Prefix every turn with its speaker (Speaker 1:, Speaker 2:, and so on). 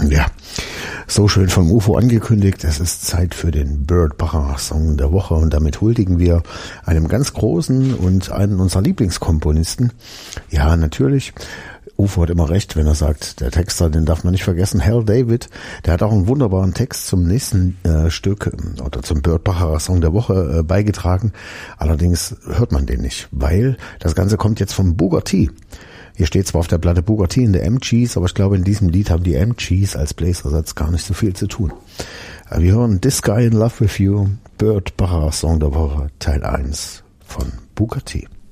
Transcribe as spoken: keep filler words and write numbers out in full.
Speaker 1: Ja, so schön vom U F O angekündigt. Es ist Zeit für den Burt Bacharach Song der Woche und damit huldigen wir einem ganz großen und einen unserer Lieblingskomponisten. Ja, natürlich. U F O hat immer recht, wenn er sagt, der Texter, den darf man nicht vergessen, Hal David, der hat auch einen wunderbaren Text zum nächsten äh, Stück oder zum Burt Bacharach Song der Woche äh, beigetragen. Allerdings hört man den nicht, weil das Ganze kommt jetzt vom Booker T. Hier steht zwar auf der Platte Booker T in der M-Gs, aber ich glaube, in diesem Lied haben die M-Gs als Bläsersatz gar nicht so viel zu tun. Wir hören This Guy in Love With You, Burt Bacharach Song der Woche, Teil eins von Booker T.